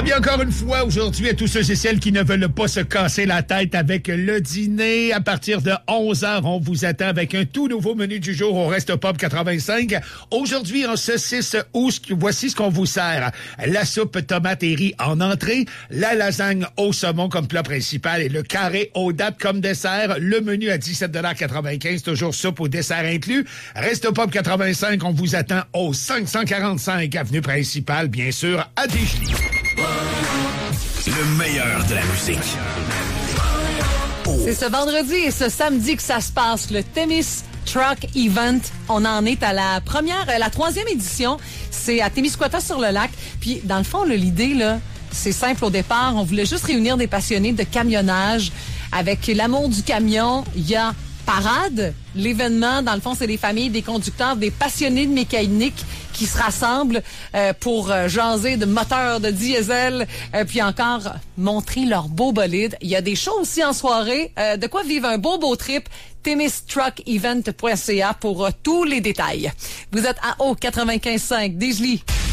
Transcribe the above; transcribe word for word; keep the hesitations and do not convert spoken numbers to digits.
bien encore une fois aujourd'hui à tous ceux et celles qui ne veulent pas se casser la tête avec le dîner. À partir de onze heures, on vous attend avec un tout nouveau menu du jour au Resto Pub quatre-vingt-cinq. Aujourd'hui, en ce six août, voici ce qu'on vous sert. La soupe tomate et riz en entrée, la lasagne au saumon comme plat principal et le carré aux dattes comme dessert. Le menu à dix-sept dollars quatre-vingt-quinze, toujours soupe au dessert inclus. Resto Pub quatre-vingt-cinq, on vous attend au cinq cent quarante-cinq avenue principale, bien sûr, à Desjardins. Le meilleur de la musique. Oh. C'est ce vendredi et ce samedi que ça se passe, le Themis Truck Event. On en est à la première, la troisième édition. C'est à Témiscouata-sur-le-Lac. Puis, dans le fond, là, l'idée, là, c'est simple au départ. On voulait juste réunir des passionnés de camionnage avec l'amour du camion. Il y a parade. L'événement, dans le fond, c'est des familles, des conducteurs, des passionnés de mécanique qui se rassemblent euh, pour euh, jaser de moteurs de diesel, euh, puis encore montrer leur beau bolide. Il y a des shows aussi en soirée. Euh, de quoi vivre un beau, beau trip. Themis Truck Event point c a pour euh, tous les détails. Vous êtes à O quatre-vingt-quinze cinq, Desjardins.